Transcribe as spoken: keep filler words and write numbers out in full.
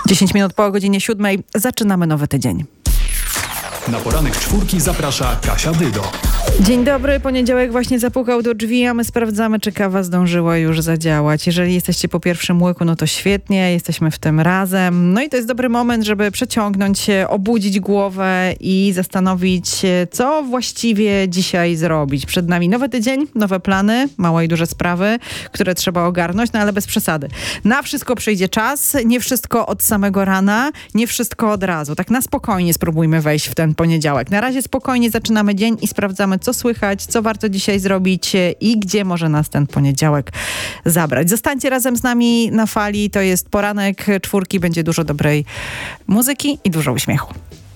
dziesięć minut po godzinie siódmej zaczynamy nowy tydzień. Na poranek czwórki zaprasza Kasia Dydo. Dzień dobry, poniedziałek właśnie zapukał do drzwi, a my sprawdzamy, czy kawa zdążyła już zadziałać. Jeżeli jesteście po pierwszym łyku, no to świetnie, jesteśmy w tym razem. No i to jest dobry moment, żeby przeciągnąć się, obudzić głowę i zastanowić się, co właściwie dzisiaj zrobić. Przed nami nowy tydzień, nowe plany, małe i duże sprawy, które trzeba ogarnąć, no ale bez przesady. Na wszystko przyjdzie czas, nie wszystko od samego rana, nie wszystko od razu. Tak na spokojnie spróbujmy wejść w ten poniedziałek. Na razie spokojnie zaczynamy dzień i sprawdzamy, co słychać, co warto dzisiaj zrobić i gdzie może nas ten poniedziałek zabrać. Zostańcie razem z nami na fali. To jest poranek czwórki. Będzie dużo dobrej muzyki i dużo uśmiechu.